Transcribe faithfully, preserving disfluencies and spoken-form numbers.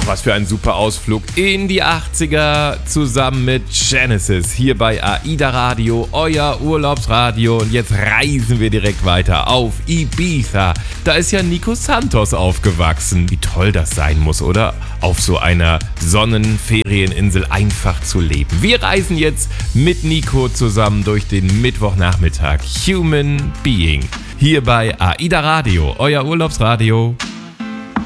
was für ein super Ausflug in die achtziger zusammen mit Genesis hier bei AIDA Radio, euer Urlaubsradio. Und jetzt reisen wir direkt weiter auf Ibiza. Da ist ja Nico Santos aufgewachsen. Wie toll das sein muss, oder? Auf so einer Sonnenferieninsel einfach zu leben. Wir reisen jetzt mit Nico zusammen durch den Mittwochnachmittag. Human Being. Hier bei AIDA Radio, euer Urlaubsradio.